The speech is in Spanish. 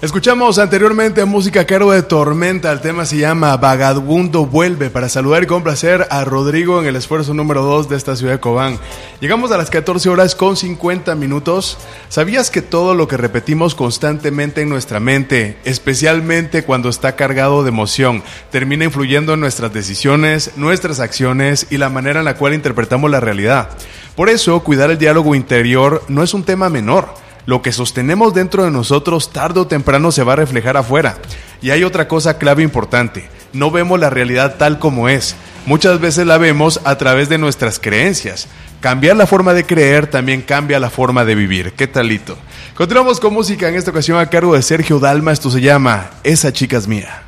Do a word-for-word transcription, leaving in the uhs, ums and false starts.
Escuchamos anteriormente música a cargo de Tormenta. El tema se llama Vagabundo Vuelve. Para saludar y complacer a Rodrigo en el esfuerzo número dos de esta ciudad de Cobán. Llegamos a las catorce horas con cincuenta minutos. ¿Sabías que todo lo que repetimos constantemente en nuestra mente, especialmente cuando está cargado de emoción, termina influyendo en nuestras decisiones, nuestras acciones y la manera en la cual interpretamos la realidad? Por eso, cuidar el diálogo interior no es un tema menor. Lo que sostenemos dentro de nosotros tarde o temprano se va a reflejar afuera. Y hay otra cosa clave importante: no vemos la realidad tal como es. Muchas veces la vemos a través de nuestras creencias. Cambiar la forma de creer también cambia la forma de vivir. ¿Qué talito? Continuamos con música, en esta ocasión a cargo de Sergio Dalma. Esto se llama Esa chica es mía.